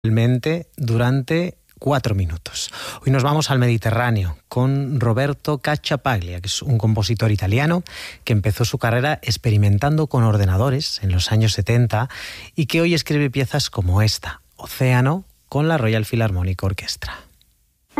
durante 4 minutos. Hoy nos vamos al Mediterráneo con Roberto Cacciapaglia, que es un compositor italiano que empezó su carrera experimentando con ordenadores en los años 70 y que hoy escribe piezas como esta, Océano, con la Royal Philharmonic Orchestra.